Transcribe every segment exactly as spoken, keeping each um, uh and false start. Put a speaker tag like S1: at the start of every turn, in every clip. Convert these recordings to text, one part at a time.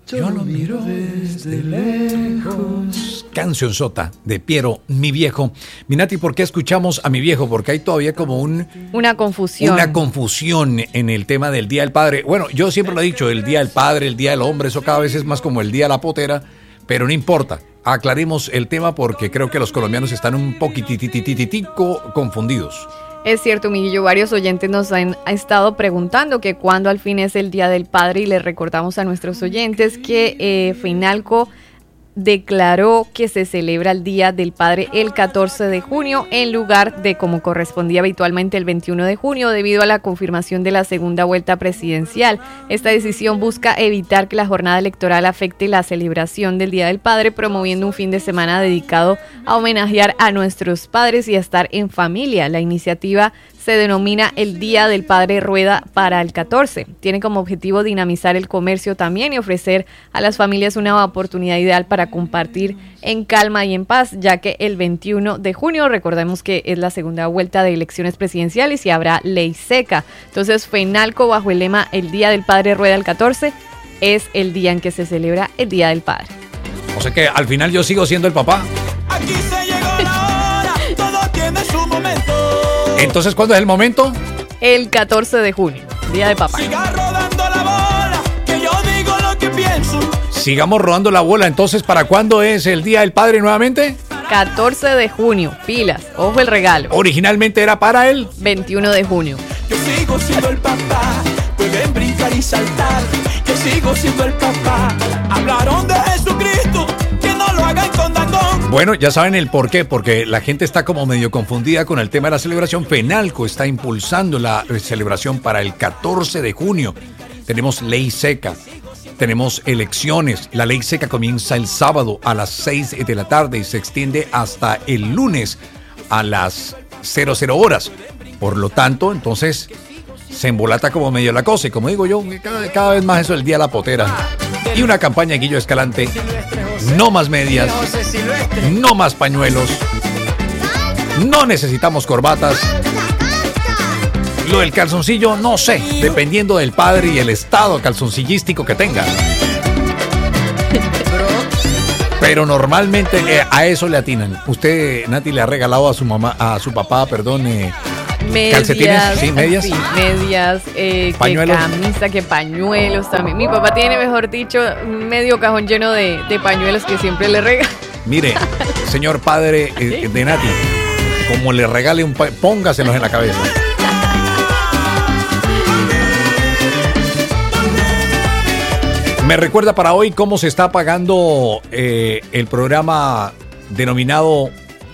S1: Yo lo miro desde lejos. Cancionzota de Piero, mi viejo. Minati, ¿por qué escuchamos a mi viejo? Porque hay todavía como un...
S2: Una confusión.
S1: Una confusión en el tema del Día del Padre. Bueno, yo siempre lo he dico, el Día del Padre, el Día del Hombre, eso cada vez es más como el Día de la Potera, pero no importa. Aclaremos el tema porque creo que los colombianos están un poquititititico confundidos.
S2: Es cierto, Miguelillo, varios oyentes nos han estado preguntando que cuándo al fin es el Día del Padre y les recordamos a nuestros oyentes que eh, Feinalco declaró que se celebra el Día del Padre el catorce de junio en lugar de como correspondía habitualmente el veintiuno de junio debido a la confirmación de la segunda vuelta presidencial. Esta decisión busca evitar que la jornada electoral afecte la celebración del Día del Padre, promoviendo un fin de semana dedicado a homenajear a nuestros padres y a estar en familia. La iniciativa se denomina el Día del Padre Rueda para el catorce. Tiene como objetivo dinamizar el comercio también y ofrecer a las familias una oportunidad ideal para compartir en calma y en paz, ya que el veintiuno de junio, recordemos que es la segunda vuelta de elecciones presidenciales y habrá ley seca. Entonces, Feinalco, bajo el lema El Día del Padre Rueda el catorce, es el día en que se celebra el Día del Padre.
S1: O sea que al final yo sigo siendo el papá.
S3: Aquí se llegó la hora, todo tiene su momento.
S1: Entonces, ¿cuándo es el momento?
S2: El catorce de junio, Día de Papá.
S3: Siga rodando la bola, que yo digo lo que pienso.
S1: Sigamos rodando la bola. Entonces, ¿para cuándo es el Día del Padre nuevamente?
S2: catorce de junio, pilas, ojo el regalo.
S1: Originalmente era para el
S2: veintiuno de junio.
S3: Yo sigo siendo el papá, pueden brincar y saltar. Yo sigo siendo el papá. Hablaron de Jesucristo, que no lo hagan con dangón.
S1: Bueno, ya saben el por qué, porque la gente está como medio confundida con el tema de la celebración. Feinalco está impulsando la celebración para el catorce de junio. Tenemos ley seca, tenemos elecciones. La ley seca comienza el sábado a las seis de la tarde y se extiende hasta el lunes a las cero cero horas. Por lo tanto, entonces, se embolata como medio la cosa. Y como digo yo, cada, cada vez más eso es el Día de la Potera. Y una campaña de Guillo Escalante. No más medias, no más pañuelos, no necesitamos corbatas. Lo del calzoncillo, no sé, dependiendo del padre y el estado calzoncillístico que tenga. Pero normalmente eh, a eso le atinan. Usted, Nati, le ha regalado a su mamá, a su papá, perdón, eh,
S2: medias,
S1: calcetines, sí, medias,
S2: sí, medias, eh,
S1: pañuelos,
S2: que camisa, que pañuelos también. Mi papá tiene, mejor dicho, medio cajón lleno de, de pañuelos que siempre le regala.
S1: Mire, señor padre eh, de Nati, como le regale un pa- póngaselos en la cabeza. Me recuerda para hoy cómo se está pagando eh, el programa denominado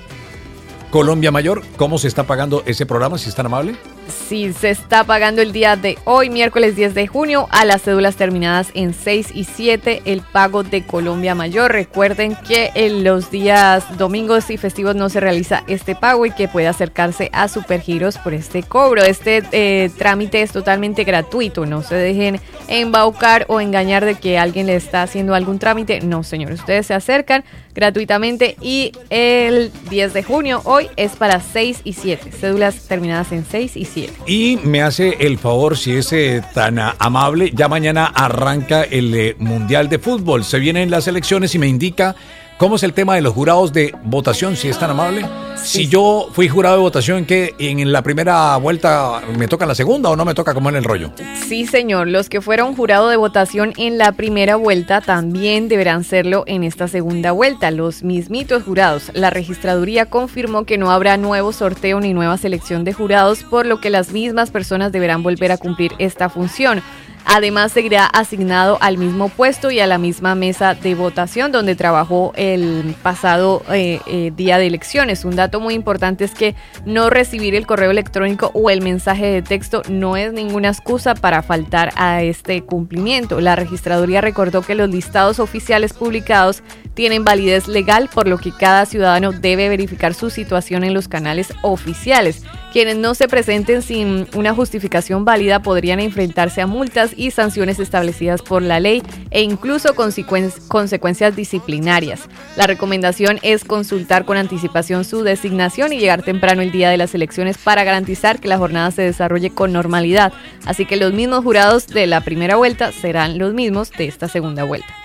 S1: Colombia Mayor. ¿Cómo se está pagando ese programa, si es tan amable?
S2: Sí, se está pagando el día de hoy, miércoles diez de junio, a las cédulas terminadas en seis y siete, el pago de Colombia Mayor. Recuerden que en los días domingos y festivos no se realiza este pago y que puede acercarse a Supergiros por este cobro. Este eh, trámite es totalmente gratuito, no se dejen embaucar o engañar de que alguien le está haciendo algún trámite. No, señores, ustedes se acercan gratuitamente y el diez de junio, hoy, es para seis y siete, cédulas terminadas en seis y siete.
S1: Y me hace el favor, si es eh, tan uh, amable, ya mañana arranca el eh, Mundial de Fútbol. Se vienen las elecciones y me indica cómo es el tema de los jurados de votación, si es tan amable. Sí. Si yo fui jurado de votación, ¿que en la primera vuelta me toca en la segunda o no me toca como en el rollo?
S2: Sí, señor. Los que fueron jurado de votación en la primera vuelta también deberán serlo en esta segunda vuelta. Los mismitos jurados. La registraduría confirmó que no habrá nuevo sorteo ni nueva selección de jurados, por lo que las mismas personas deberán volver a cumplir esta función. Además, seguirá asignado al mismo puesto y a la misma mesa de votación donde trabajó el pasado eh, eh, día de elecciones. Un dato muy importante es que no recibir el correo electrónico o el mensaje de texto no es ninguna excusa para faltar a este cumplimiento. La registraduría recordó que los listados oficiales publicados tienen validez legal, por lo que cada ciudadano debe verificar su situación en los canales oficiales. Quienes no se presenten sin una justificación válida podrían enfrentarse a multas y sanciones establecidas por la ley e incluso consecuen- consecuencias disciplinarias. La recomendación es consultar con anticipación su designación y llegar temprano el día de las elecciones para garantizar que la jornada se desarrolle con normalidad. Así que los mismos jurados de la primera vuelta serán los mismos de esta segunda vuelta.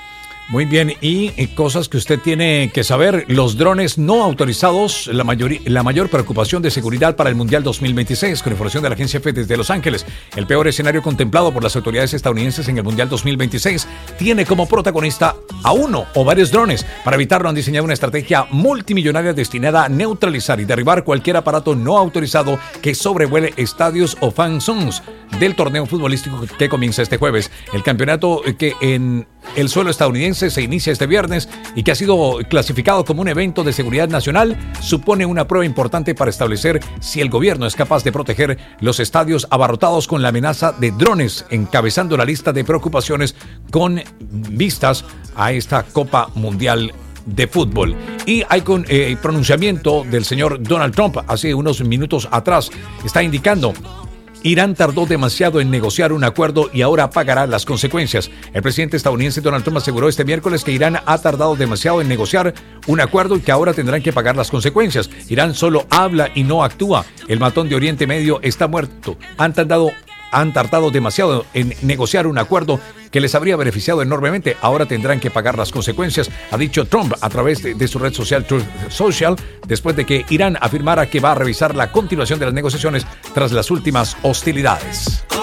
S1: Muy bien, y eh, cosas que usted tiene que saber, los drones no autorizados, la, mayoría, la mayor preocupación de seguridad para el Mundial dos mil veintiséis, con información de la agencia F desde Los Ángeles. El peor escenario contemplado por las autoridades estadounidenses en el Mundial dos mil veintiséis tiene como protagonista a uno o varios drones. Para evitarlo han diseñado una estrategia multimillonaria destinada a neutralizar y derribar cualquier aparato no autorizado que sobrevuele estadios o fan zones del torneo futbolístico que comienza este jueves. El campeonato que en el suelo estadounidense se inicia este viernes y que ha sido clasificado como un evento de seguridad nacional, supone una prueba importante para establecer si el gobierno es capaz de proteger los estadios abarrotados con la amenaza de drones, encabezando la lista de preocupaciones con vistas a esta Copa Mundial de Fútbol. Y hay con eh, pronunciamiento del señor Donald Trump hace unos minutos atrás. Está indicando: Irán tardó demasiado en negociar un acuerdo y ahora pagará las consecuencias. El presidente estadounidense Donald Trump aseguró este miércoles que Irán ha tardado demasiado en negociar un acuerdo y que ahora tendrán que pagar las consecuencias. Irán solo habla y no actúa. El matón de Oriente Medio está muerto. Han tardado Han tardado demasiado en negociar un acuerdo que les habría beneficiado enormemente. Ahora tendrán que pagar las consecuencias, ha dicho Trump a través de, de su red social Truth Social, después de que Irán afirmara que va a revisar la continuación de las negociaciones tras las últimas hostilidades.